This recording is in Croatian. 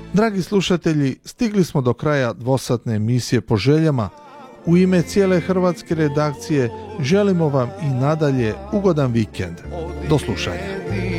Dragi slušatelji, stigli smo do kraja dvosatne emisije Po željama. U ime cijele hrvatske redakcije želimo vam i nadalje ugodan vikend. Do slušanja.